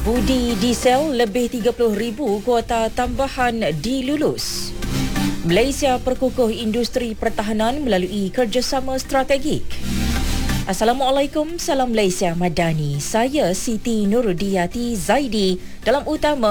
Budi diesel lebih 30,000 kuota tambahan dilulus. Malaysia perkukuh industri pertahanan melalui kerjasama strategik. Assalamualaikum, salam Malaysia Madani. Saya Siti Nurudiyati Zaidi dalam utama